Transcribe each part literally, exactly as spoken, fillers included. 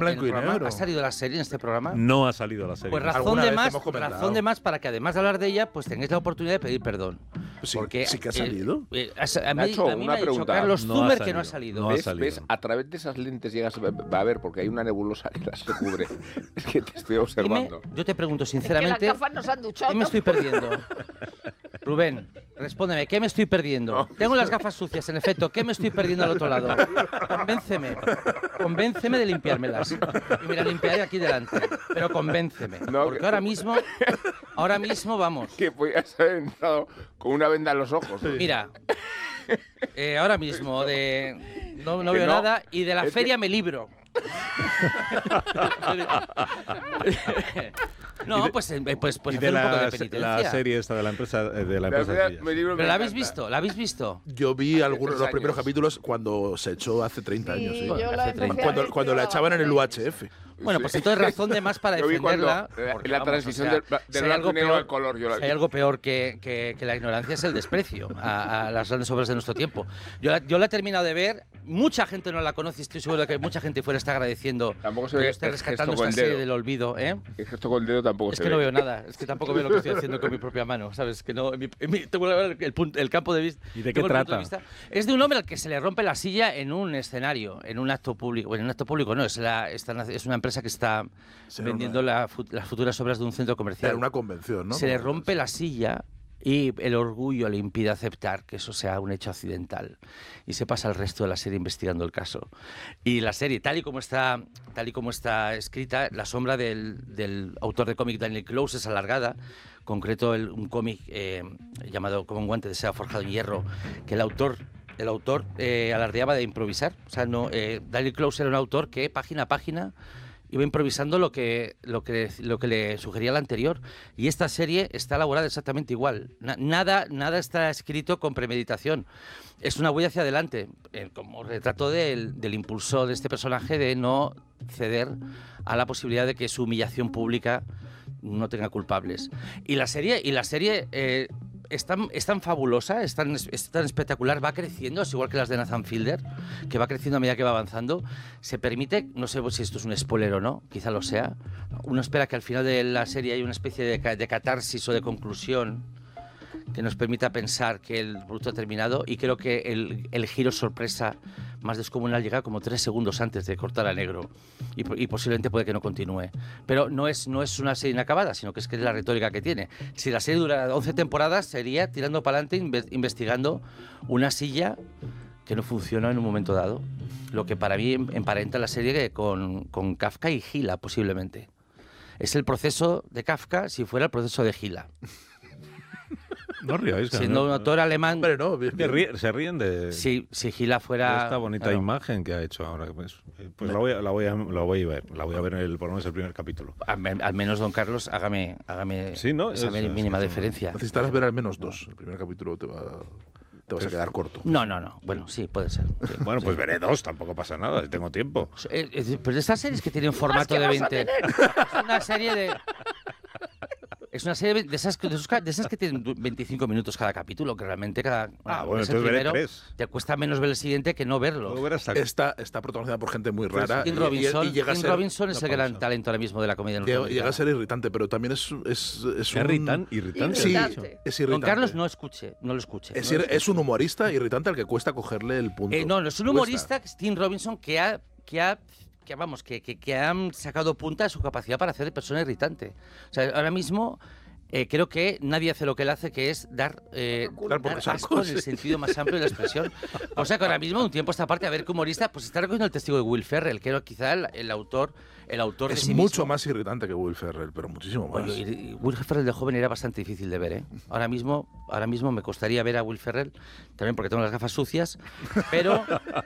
blanco y negro. ¿Ha salido la serie en este programa? No ha salido la serie. Pues razón de más, razón de más para que además de hablar de ella, pues tengáis la oportunidad de pedir perdón. Sí, porque sí que ha salido. Eh, eh, a mí, Nacho, a mí una me ha dicho pregunta. Carlos No Zumer ha que no ha salido, salido. no ha ¿Ves, salido. ves? A través de esas lentes llegas va a ver, porque hay una nebulosa que las cubre. Es que te estoy observando. Dime, yo te pregunto Es que sinceramente, las gafas nos han duchado. ¿qué me estoy perdiendo? Rubén, respóndeme, ¿qué me estoy perdiendo? No. Tengo las gafas sucias, en efecto, ¿qué me estoy perdiendo al otro lado? Convénceme, convénceme de limpiármelas. Y me las limpiaré aquí delante, pero convénceme. No, porque que- ahora mismo, ahora mismo vamos. Que podías haber entrado con una venda en los ojos. Mira, eh, ahora mismo de no, no Que veo no. nada y de la Es feria que- me libro. No, pues, eh, pues, pues Y hacer de un poco de la, penitencia. la serie esta de la empresa eh, de la La empresa verdad, Sillas. me libro, me ¿Pero la habéis encanta. visto? ¿La habéis visto? Yo vi algunos tres los primeros años. capítulos cuando se echó hace treinta años. Sí, Sí. yo la Hace empecé treinta. a Cuando, ver, cuando la tío, echaban en el sí. U H F. Bueno, pues entonces razón de más para Yo vi cuando, defenderla. eh, porque, la vamos, transición o sea, del bla- del si hay blanco algo y negro peor- al color, yo la si hay vi. algo peor que, que- que la ignorancia es el desprecio a, a las grandes obras de nuestro tiempo. Yo la, yo la he terminado de ver, mucha gente no la conoce, estoy seguro de que mucha gente fuera está agradeciendo Tampoco se que ve yo esté el rescatando gesto con esta el serie dedo. del olvido, ¿eh? El gesto con el dedo tampoco Es se que ve. no veo nada, es que tampoco veo lo que estoy haciendo con mi propia mano, ¿sabes? Que no, en mi- en mi- tengo el, el punto- el campo de vista. ¿Y de qué tengo el punto trata? vista. Es de un hombre al que se le rompe la silla en un escenario, en un acto público. Bueno, en un acto público no, es, la, esta- es una empresa que está Será vendiendo una- la fu- las futuras obras de un centro comercial. Era una convención, ¿no? Se le rompe la silla y el orgullo le impide aceptar que eso sea un hecho accidental. Y se pasa el resto de la serie investigando el caso. Y la serie, tal y como está, tal y como está escrita, la sombra del, del autor de cómic Daniel Close es alargada. Concreto, el- un cómic eh, llamado Como un guante de seda forjado en hierro, que el autor... El autor eh, alardeaba de improvisar. O sea, no, eh, Daniel Close era un autor que página a página iba improvisando lo que, lo que, lo que le sugería la anterior. Y esta serie está elaborada exactamente igual. Na- nada, nada está escrito con premeditación. Es una huella hacia adelante, eh, como retrato del, del impulso de este personaje de no ceder a la posibilidad de que su humillación pública no tenga culpables. Y la serie, y la serie eh, es, tan, es tan fabulosa, es tan, es tan espectacular, va creciendo, es igual que las de Nathan Fielder, que va creciendo a medida que va avanzando. Se permite, no sé si esto es un spoiler o no, quizá lo sea, uno espera que al final de la serie haya una especie de, ca- de catarsis o de conclusión que nos permita pensar que el producto ha terminado, y creo que el, el giro sorpresa más descomunal llega como tres segundos antes de cortar a negro y, po- y posiblemente puede que no continúe. Pero no es, no es una serie inacabada, sino que es que es la retórica que tiene. Si la serie dura once temporadas, sería tirando para adelante inve- investigando una silla que no funciona en un momento dado. Lo que para mí em- emparenta la serie con, con Kafka y Gila, posiblemente. Es el proceso de Kafka si fuera el proceso de Gila. No ríais, que Siendo no- un autor alemán... Hombre, no, bien, que bien. ríe- se ríen de, Si, si Gila de fuera... esta bonita claro, imagen que ha hecho ahora. Pues, eh, pues la, voy a, la, voy a, la voy a ver, la voy a ver en el, por lo menos el primer capítulo. Al, al menos, don Carlos, hágame, hágame Sí, ¿no? esa Es- es- mínima es- deferencia. Necesitarás ver al menos dos. El primer capítulo te, va, te vas a quedar corto. No, no, no. Bueno, sí, puede ser. sí. Bueno, pues veré dos, tampoco pasa nada, tengo tiempo. Eh, eh, Pero estas series que tienen formato que de vas a veinte... Es una serie de... Es una serie de esas, de esos ca- de esas que tienen du- veinticinco minutos cada capítulo, que realmente cada... Ah, bueno, ves el entonces veré primero, tres. te cuesta menos ver el siguiente que no verlo. Puedo ver hasta Está, está protagonizada por gente muy rara. Tim y- y- Robinson, y llega a Tim ser- Robinson es el una gran pausa. talento ahora mismo de la comedia Llega, llega a norteamericana. ser irritante, pero también es, es, es un... irritan, irritante. Sí, Irritante. es Don irritante. Carlos no escuche, no lo escuche. Es, no lo ir- es un humorista irritante al que cuesta cogerle el punto. Eh, no, no, es un Cuesta. humorista, que es Tim Robinson, que ha, que ha, que vamos, que, que, que han sacado punta de su capacidad para hacer de persona irritante. O sea, ahora mismo eh, creo que nadie hace lo que él hace, que es dar, eh, Dar por dar saco, asco en el sí. sentido más amplio de la expresión. O sea, que ahora mismo, de un tiempo a esta parte, a ver qué humorista, pues está recogiendo el testigo de Will Ferrell, que era quizá el, el autor, el autor de Es sí mucho mismo. más irritante que Will Ferrell, pero muchísimo más. Oye, y- y Will Ferrell de joven era bastante difícil de ver, ¿eh? Ahora mismo, ahora mismo me costaría ver a Will Ferrell, también porque tengo las gafas sucias, pero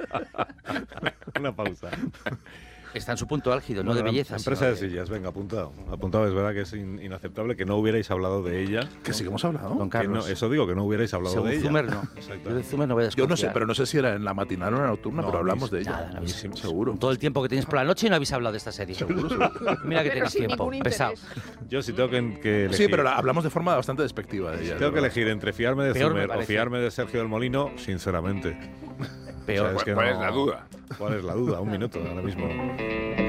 Una pausa. está en su punto álgido, no de Bueno, la belleza. Empresa sino de sillas, venga, apuntado. Apuntado, es verdad que es in- inaceptable que no hubierais hablado de ella. que sí que hemos hablado. Don Que Carlos. no- eso digo, que no hubierais hablado Según de ella. Zumer, no. Exacto. Yo de Zumer no voy a Yo desconfiar. no sé, pero no sé si era en la matinal o en la nocturna, No, pero a mí hablamos sí. de ella. Nada, no, a mí sí. Seguro. Con todo el tiempo que tenéis por la noche y no habéis hablado de esta serie. Seguro, seguro. Mira que Pero tenéis sin tiempo. ningún Pesado. interés. Yo sí tengo que, que elegir. Sí, pero la- hablamos de forma bastante despectiva de ella. Tengo que ¿verdad? elegir entre fiarme de Peor me Zumer o parece. fiarme de Sergio del Molino, sinceramente. Peor. O sea, ¿Cuál- cuál es la duda? ¿Cuál es la duda? Un minuto ahora mismo.